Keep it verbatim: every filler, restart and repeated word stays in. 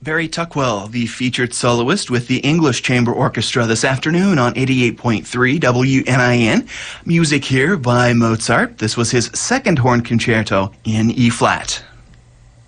Barry Tuckwell, the featured soloist with the English Chamber Orchestra this afternoon on eighty-eight point three W N I N. Music here by Mozart. This was his second horn concerto in E-flat.